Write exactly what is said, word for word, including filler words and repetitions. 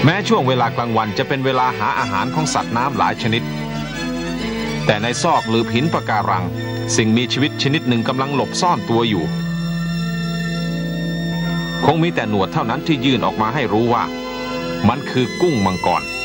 แม้ช่วงเวลากลางวันจะเป็นเวลาหาอาหารของสัตว์น้ำหลายชนิดแต่ในซอกหรือหินปะการังสิ่งมีชีวิตชนิดหนึ่งกำลังหลบซ่อนตัวอยู่คงมีแต่หนวดเท่านั้นที่ยื่นออกมาให้รู้ว่ามันคือกุ้งมังกร